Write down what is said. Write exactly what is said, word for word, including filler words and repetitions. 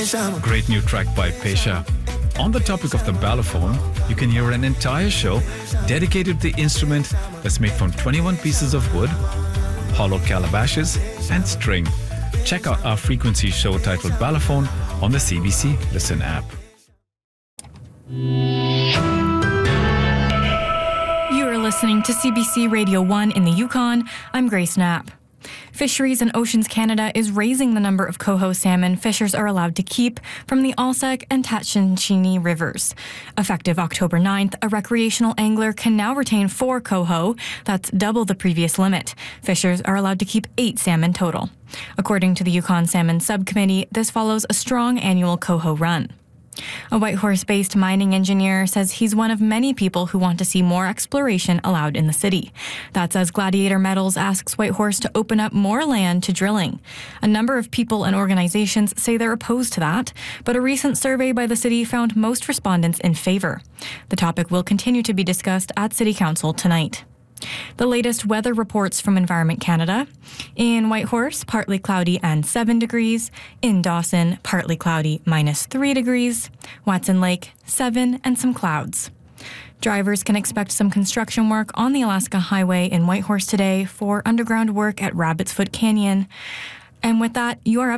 Great new track by Pesha. On the topic of the balafon, you can hear an entire show dedicated to the instrument that's made from twenty-one pieces of wood, hollow calabashes, and string. Check out our frequency show titled Balafon on the C B C Listen app. You are listening to C B C Radio one in the Yukon. I'm Grace Knapp. Fisheries and Oceans Canada is raising the number of coho salmon fishers are allowed to keep from the Alsek and Tatshinshini rivers. Effective October ninth, a recreational angler can now retain four coho. That's double the previous limit. Fishers are allowed to keep eight salmon total. According to the Yukon Salmon Subcommittee, this follows a strong annual coho run. A Whitehorse-based mining engineer says he's one of many people who want to see more exploration allowed in the city. That's as Gladiator Metals asks Whitehorse to open up more land to drilling. A number of people and organizations say they're opposed to that, but a recent survey by the city found most respondents in favor. The topic will continue to be discussed at City Council tonight. The latest weather reports from Environment Canada. In Whitehorse, partly cloudy and seven degrees. In Dawson, partly cloudy, minus three degrees. Watson Lake, seven and some clouds. Drivers can expect some construction work on the Alaska Highway in Whitehorse today for underground work at Rabbit's Foot Canyon. And with that, you are up